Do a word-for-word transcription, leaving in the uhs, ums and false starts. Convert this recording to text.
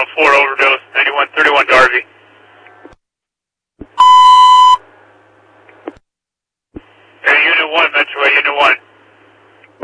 one four overdose, ninety-one thirty-one Darby. Hey, Unit one,